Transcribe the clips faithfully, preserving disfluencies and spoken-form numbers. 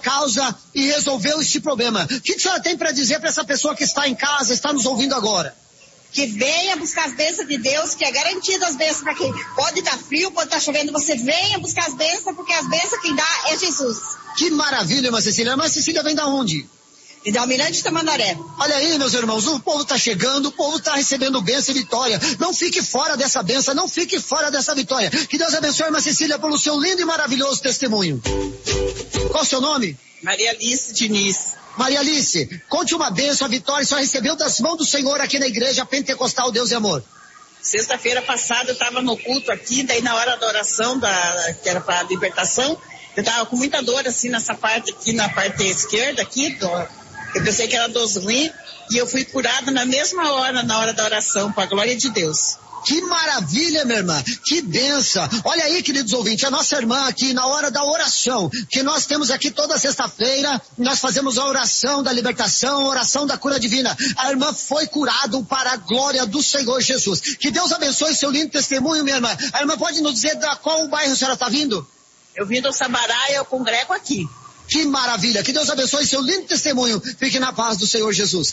causa e resolveu este problema. O que a senhora tem para dizer para essa pessoa que está em casa, está nos ouvindo agora? Que venha buscar as bênçãos de Deus, que é garantido as bênçãos para quem pode estar frio, pode estar chovendo, você venha buscar as bênçãos, porque as bênçãos quem dá é Jesus. Que maravilha, irmã Cecília. A irmã Cecília vem da onde? E da Almirante Tamandaré. Olha aí, meus irmãos, o povo está chegando, o povo está recebendo bênção e vitória. Não fique fora dessa bênção, não fique fora dessa vitória. Que Deus abençoe a irmã Cecília pelo seu lindo e maravilhoso testemunho. Qual o seu nome? Maria Alice Diniz. Maria Alice, conte uma bênção, a vitória só recebeu das mãos do Senhor aqui na igreja Pentecostal Deus e Amor. Sexta-feira passada eu estava no culto aqui, daí na hora da oração, da, que era para a libertação, eu estava com muita dor assim nessa parte aqui, na parte esquerda aqui, do, eu pensei que era dos ruins, e eu fui curada na mesma hora, na hora da oração, para a glória de Deus. Que maravilha, minha irmã, que benção. Olha aí, queridos ouvintes, a nossa irmã aqui na hora da oração, que nós temos aqui toda sexta-feira, nós fazemos a oração da libertação, a oração da cura divina. A irmã foi curada para a glória do Senhor Jesus. Que Deus abençoe seu lindo testemunho, minha irmã. A irmã pode nos dizer da qual bairro a senhora está vindo? Eu vim do Sabará e eu congrego aqui. Que maravilha, que Deus abençoe seu lindo testemunho. Fique na paz do Senhor Jesus.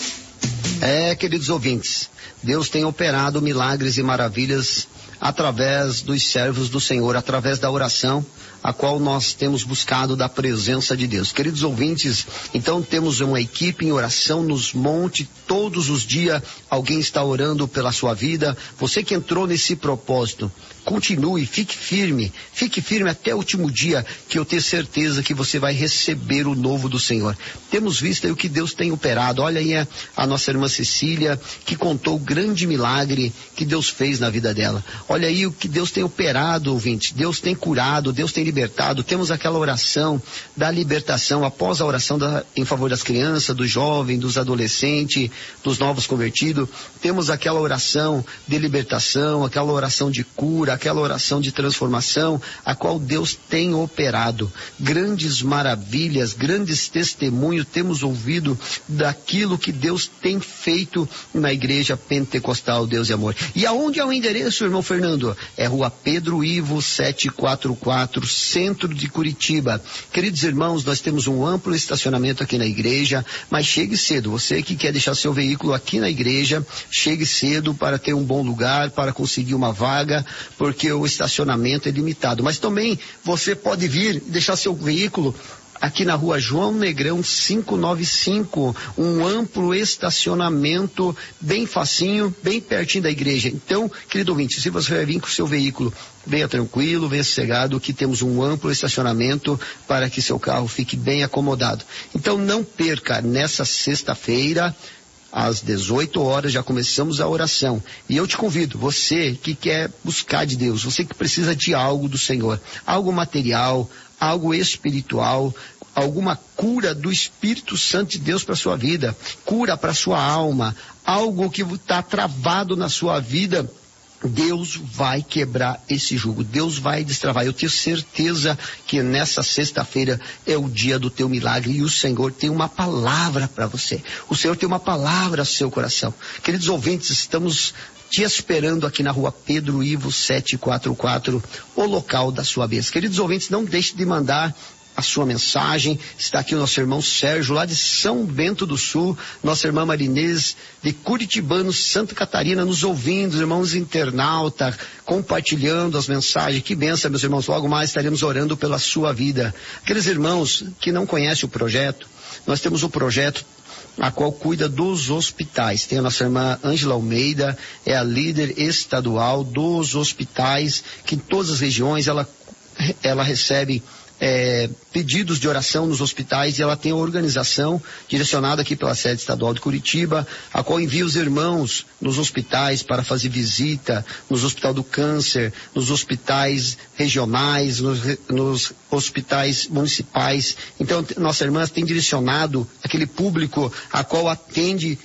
É, queridos ouvintes, Deus tem operado milagres e maravilhas através dos servos do Senhor, através da oração, a qual nós temos buscado da presença de Deus. Queridos ouvintes, então temos uma equipe em oração nos montes, todos os dias alguém está orando pela sua vida. Você que entrou nesse propósito, continue, fique firme, fique firme até o último dia, que eu tenho certeza que você vai receber o novo do Senhor. Temos visto aí o que Deus tem operado. Olha aí a, a nossa irmã Cecília, que contou o grande milagre que Deus fez na vida dela. Olha aí o que Deus tem operado, ouvinte. Deus tem curado, Deus tem libertado. Temos aquela oração da libertação, após a oração da, em favor das crianças, dos jovens, dos adolescentes, dos novos convertidos. Temos aquela oração de libertação, aquela oração de cura, aquela oração de transformação, a qual Deus tem operado. Grandes maravilhas, grandes testemunhos temos ouvido daquilo que Deus tem feito na igreja Pentecostal Deus e Amor. E aonde é o endereço, irmão Fernando? É Rua Pedro Ivo setecentos e quarenta e quatro, centro de Curitiba. Queridos irmãos, nós temos um amplo estacionamento aqui na igreja, mas chegue cedo. Você que quer deixar seu veículo aqui na igreja, chegue cedo para ter um bom lugar, para conseguir uma vaga, porque o estacionamento é limitado. Mas também você pode vir e deixar seu veículo aqui na Rua João Negrão quinhentos e noventa e cinco, um amplo estacionamento, bem facinho, bem pertinho da igreja. Então, querido ouvinte, se você vai vir com o seu veículo, venha tranquilo, venha sossegado, que temos um amplo estacionamento para que seu carro fique bem acomodado. Então, não perca, nessa sexta-feira, às dezoito horas, já começamos a oração. E eu te convido, você que quer buscar de Deus, você que precisa de algo do Senhor, algo material, algo espiritual, alguma cura do Espírito Santo de Deus para a sua vida, cura para a sua alma, algo que está travado na sua vida, Deus vai quebrar esse jugo, Deus vai destravar. Eu tenho certeza que nessa sexta-feira é o dia do teu milagre e o Senhor tem uma palavra para você. O Senhor tem uma palavra ao seu coração. Queridos ouvintes, estamos te esperando aqui na Rua Pedro Ivo setecentos e quarenta e quatro, o local da sua bênção. Queridos ouvintes, não deixe de mandar a sua mensagem. Está aqui o nosso irmão Sérgio, lá de São Bento do Sul, nossa irmã Marinês, de Curitibano, Santa Catarina, nos ouvindo, irmãos internautas, compartilhando as mensagens. Que bênção, meus irmãos. Logo mais estaremos orando pela sua vida. Aqueles irmãos que não conhecem o projeto, nós temos o projeto a qual cuida dos hospitais. Tem a nossa irmã Ângela Almeida, é a líder estadual dos hospitais, que em todas as regiões ela, ela recebe É, pedidos de oração nos hospitais, e ela tem a organização direcionada aqui pela sede estadual de Curitiba, a qual envia os irmãos nos hospitais para fazer visita, nos hospitais do câncer, nos hospitais regionais, nos, nos hospitais municipais. Então, nossa irmã tem direcionado aquele público a qual atende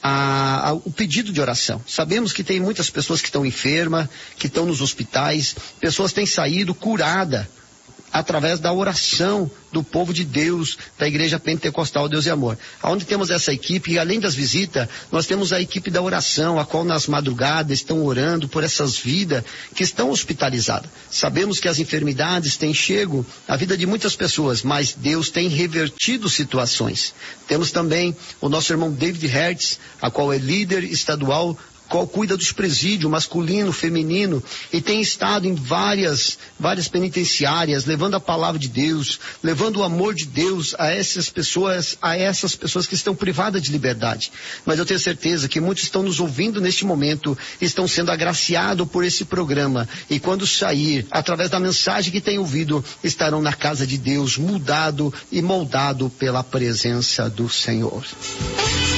A, a, o pedido de oração. Sabemos que tem muitas pessoas que estão enfermas, que estão nos hospitais, pessoas têm saído curada através da oração do povo de Deus, da Igreja Pentecostal Deus e Amor. Onde temos essa equipe, e além das visitas, nós temos a equipe da oração, a qual nas madrugadas estão orando por essas vidas que estão hospitalizadas. Sabemos que as enfermidades têm chego à vida de muitas pessoas, mas Deus tem revertido situações. Temos também o nosso irmão David Hertz, a qual é líder estadual, qual cuida dos presídios masculino, feminino, e tem estado em várias, várias penitenciárias, levando a palavra de Deus, levando o amor de Deus a essas pessoas, a essas pessoas que estão privadas de liberdade. Mas eu tenho certeza que muitos estão nos ouvindo neste momento, estão sendo agraciados por esse programa, e quando sair, através da mensagem que têm ouvido, estarão na casa de Deus, mudado e moldado pela presença do Senhor.